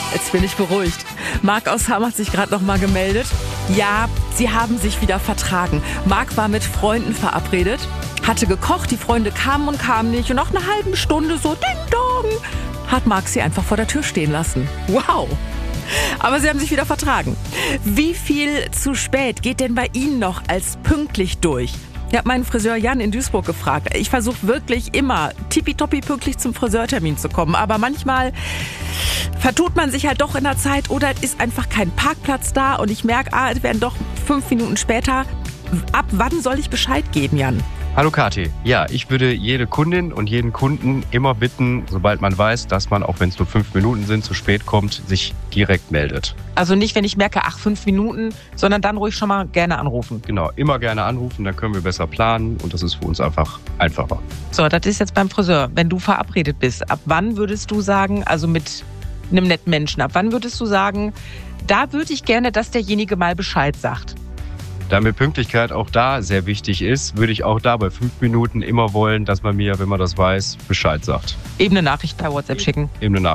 Jetzt bin ich beruhigt. Marc aus Hamm hat sich gerade noch mal gemeldet. Ja, sie haben sich wieder vertragen. Marc war mit Freunden verabredet, hatte gekocht, die Freunde kamen und kamen nicht. Und nach einer halben Stunde so Ding-Dong hat Marc sie einfach vor der Tür stehen lassen. Wow! Aber sie haben sich wieder vertragen. Wie viel zu spät geht denn bei Ihnen noch als pünktlich durch? Ich habe meinen Friseur Jan in Duisburg gefragt. Ich versuche wirklich immer tippitoppi pünktlich zum Friseurtermin zu kommen. Aber manchmal vertut man sich halt doch in der Zeit oder es ist einfach kein Parkplatz da. Und ich merke, es werden doch 5 Minuten später. Ab wann soll ich Bescheid geben, Jan? Hallo Kathi. Ja, ich würde jede Kundin und jeden Kunden immer bitten, sobald man weiß, dass man, auch wenn es nur 5 Minuten sind, zu spät kommt, sich direkt meldet. Also nicht, wenn ich merke, 5 Minuten, sondern dann ruhig schon mal gerne anrufen. Genau, immer gerne anrufen, dann können wir besser planen und das ist für uns einfach einfacher. So, das ist jetzt beim Friseur. Wenn du verabredet bist, ab wann würdest du sagen, also mit einem netten Menschen, ab wann würdest du sagen, da würde ich gerne, dass derjenige mal Bescheid sagt? Da mir Pünktlichkeit auch da sehr wichtig ist, würde ich auch da bei 5 Minuten immer wollen, dass man mir, wenn man das weiß, Bescheid sagt. Eben eine Nachricht per WhatsApp schicken. Eben eine Nachricht.